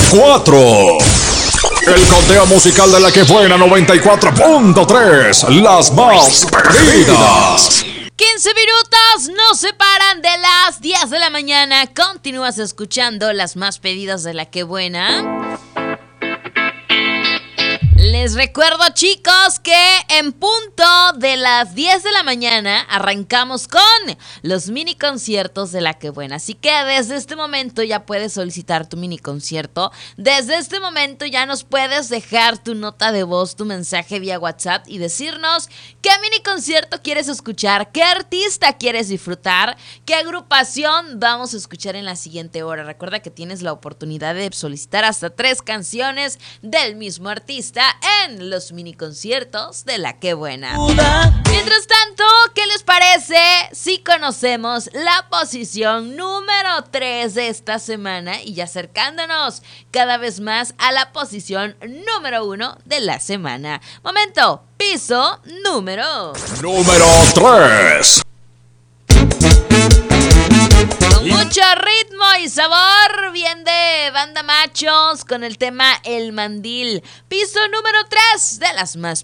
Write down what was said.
4. El conteo musical de la que buena 94.3, las más pedidas. 15 minutos nos separan de las 10 de la mañana. Continúas escuchando las más pedidas de la que buena. Les recuerdo, chicos, que en punto de las 10 de la mañana arrancamos con los mini conciertos de la que buena. Así que desde este momento ya puedes solicitar tu mini concierto. Desde este momento ya nos puedes dejar tu nota de voz, tu mensaje vía WhatsApp y decirnos qué mini concierto quieres escuchar, qué artista quieres disfrutar, qué agrupación vamos a escuchar en la siguiente hora. Recuerda que tienes la oportunidad de solicitar hasta 3 canciones del mismo artista en los mini conciertos de la que buena. Mientras tanto, ¿qué les parece si conocemos la posición número 3 de esta semana y ya acercándonos cada vez más a la posición número 1 de la semana? Momento, piso número 3. Con mucho ritmo y sabor, bien de Banda Machos con el tema El Mandil. Piso número 3 de las más